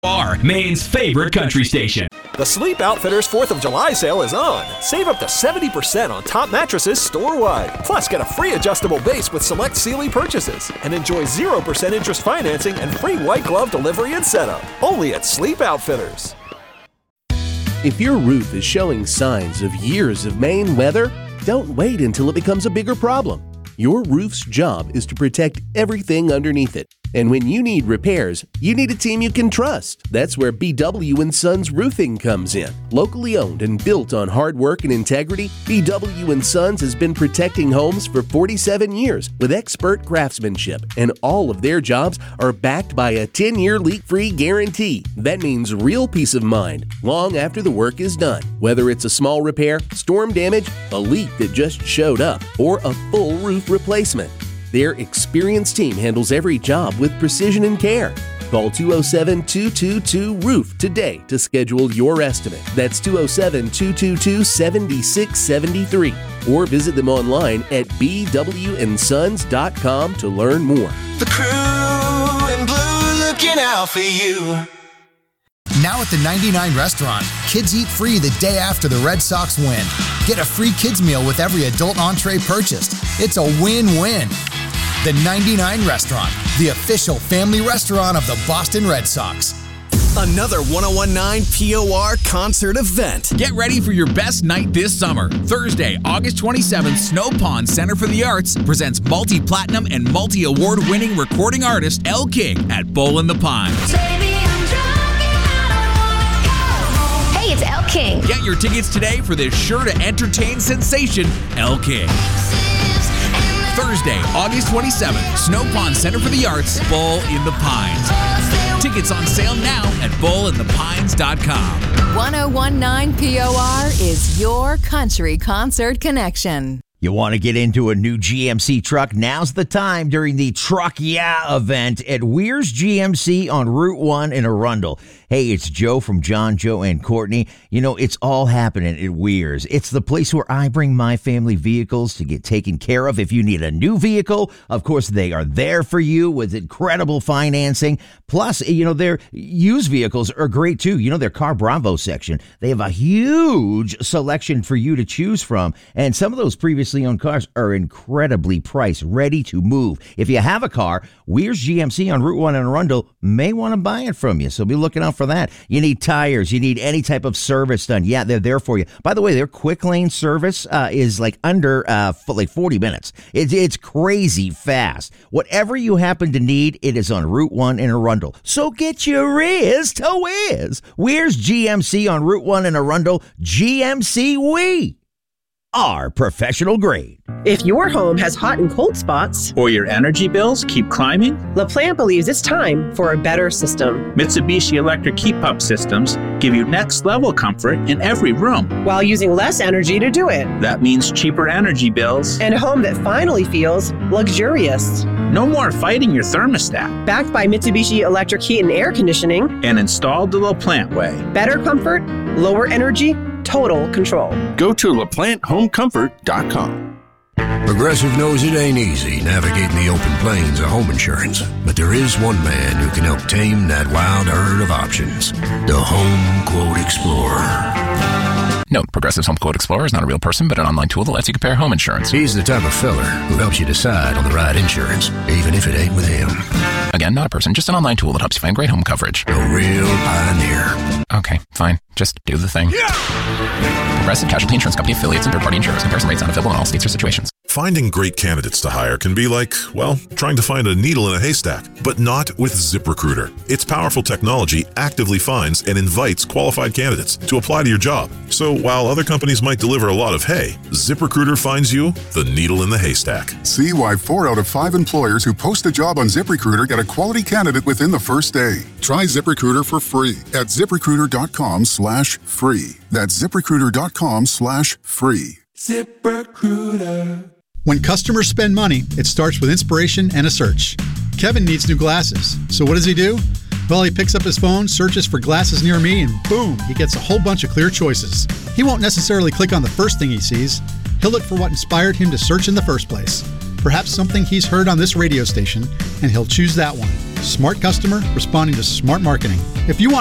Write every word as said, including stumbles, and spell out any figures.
Are Maine's favorite country station. The Sleep Outfitters fourth of July sale is on. Save up to seventy percent on top mattresses store-wide. Plus, get a free adjustable base with select Sealy purchases. And enjoy zero percent interest financing and free white glove delivery and setup. Only at Sleep Outfitters. If your roof is showing signs of years of Maine weather, don't wait until it becomes a bigger problem. Your roof's job is to protect everything underneath it. And when you need repairs, you need a team you can trust. That's where B W and Sons Roofing comes in. Locally owned and built on hard work and integrity, B W and Sons has been protecting homes for forty-seven years with expert craftsmanship, and all of their jobs are backed by a ten-year leak-free guarantee. That means real peace of mind long after the work is done. Whether it's a small repair, storm damage, a leak that just showed up, or a full roof replacement, their experienced team handles every job with precision and care. Call two oh seven, two two two, roof today to schedule your estimate. That's two oh seven, two two two, seven six seven three. Or visit them online at b w and sons dot com to learn more. The crew in blue looking out for you. Now at the ninety-nine Restaurant, kids eat free the day after the Red Sox win. Get a free kids meal with every adult entree purchased. It's a win-win. The ninety-nine Restaurant, the official family restaurant of the Boston Red Sox. Another one oh one point nine P O R concert event. Get ready for your best night this summer. Thursday, August twenty-seventh, Snow Pond Center for the Arts presents multi-platinum and multi-award winning recording artist Elle King at Bowl in the Pines. Baby, I'm drunk and I don't wanna go home. Hey, it's Elle King. Get your tickets today for this sure to entertain sensation, Elle King. Thursday, August twenty-seventh, Snow Pond Center for the Arts, Bowl in the Pines. Tickets on sale now at bowl in the pines dot com. one oh one point nine P O R is your country concert connection. You want to get into a new G M C truck? Now's the time during the Truck Yeah event at Weir's G M C on Route one in Arundel. Hey, it's Joe from John, Joe, and Courtney. You know, it's all happening at Weir's. It's the place where I bring my family vehicles to get taken care of. If you need a new vehicle, of course, they are there for you with incredible financing. Plus, you know, their used vehicles are great, too. You know, their Car Bravo section, they have a huge selection for you to choose from. And some of those previously owned cars are incredibly priced, ready to move. If you have a car, Weir's G M C on Route one in Arundel may want to buy it from you. So be looking out for that. You need tires. You need any type of service done. Yeah, they're there for you. By the way, their quick lane service uh, is like under uh, like forty minutes. It's, it's crazy fast. Whatever you happen to need, it is on Route one in Arundel. So get your Riz to Wiz. Where's G M C on Route one in Arundel? G M C We are professional grade. If your home has hot and cold spots, or your energy bills keep climbing, LaPlante believes it's time for a better system. Mitsubishi electric heat pump systems give you next level comfort in every room, while using less energy to do it. That means cheaper energy bills and a home that finally feels luxurious. No more fighting your thermostat. Backed by Mitsubishi electric heat and air conditioning, and installed the LaPlante way. Better comfort, lower energy, total control. Go to La Plante Home Comfort dot com. Progressive knows it ain't easy navigating the open plains of home insurance, but there is one man who can help tame that wild herd of options. The Home Quote Explorer. Note, Progressive's Home Quote Explorer is not a real person, but an online tool that lets you compare home insurance. He's the type of fella who helps you decide on the right insurance, even if it ain't with him. Again, not a person, just an online tool that helps you find great home coverage. A real pioneer. Okay, fine. Just do the thing. Yeah! Progressive Casualty Insurance Company affiliates and third-party insurers. Comparison rates not available in all states or situations. Finding great candidates to hire can be like, well, trying to find a needle in a haystack, but not with ZipRecruiter. Its powerful technology actively finds and invites qualified candidates to apply to your job. So while other companies might deliver a lot of hay, ZipRecruiter finds you the needle in the haystack. See why four out of five employers who post a job on ZipRecruiter get a quality candidate within the first day. Try ZipRecruiter for free at ZipRecruiter.com slash free. That's ZipRecruiter.com slash free. ZipRecruiter. When customers spend money, it starts with inspiration and a search. Kevin needs new glasses. So what does he do? Well, he picks up his phone, searches for glasses near me, and boom, he gets a whole bunch of clear choices. He won't necessarily click on the first thing he sees. He'll look for what inspired him to search in the first place. Perhaps something he's heard on this radio station, and he'll choose that one. Smart customer responding to smart marketing. If you want